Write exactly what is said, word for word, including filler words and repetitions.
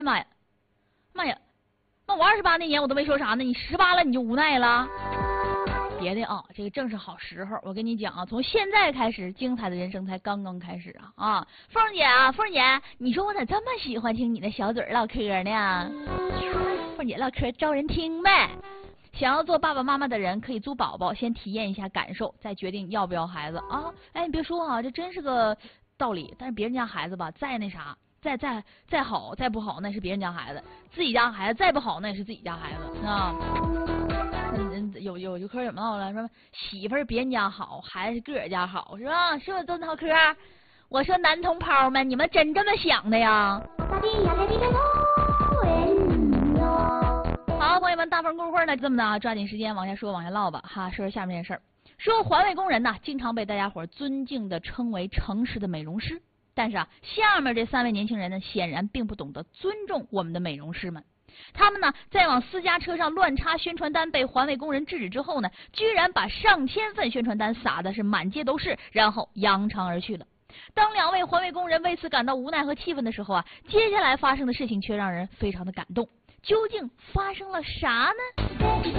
妈呀，妈呀，那我二十八那年我都没说啥呢，你十八了你就无奈了？别的啊，这个正是好时候。我跟你讲啊，从现在开始，精彩的人生才刚刚开始啊！啊，凤姐啊，凤姐，你说我咋这么喜欢听你的小嘴唠嗑呢？凤姐唠嗑招人听呗。想要做爸爸妈妈的人，可以租宝宝，先体验一下感受，再决定要不要孩子啊！哎，你别说啊，这真是个道理。但是别人家孩子吧，再那啥，再再再好，再不好那是别人家孩子；自己家孩子再不好，那也是自己家孩子啊。嗯，有有有嗑怎么闹了？说媳妇儿别人家好，孩子个儿家好，是吧？是不是都那嗑？我说男同胞们，你们真这么想的呀？好，朋友们，大风公会呢，这么的，抓紧时间往下说，往下唠吧。哈，说说下面这事儿。说环卫工人呢，经常被大家伙尊敬的称为诚实的美容师，但是啊，下面这三位年轻人呢，显然并不懂得尊重我们的美容师们。他们呢，在往私家车上乱插宣传单被环卫工人制止之后呢，居然把上千份宣传单撒的是满街都是，然后扬长而去了。当两位环卫工人为此感到无奈和气愤的时候啊，接下来发生的事情却让人非常的感动。究竟发生了啥呢？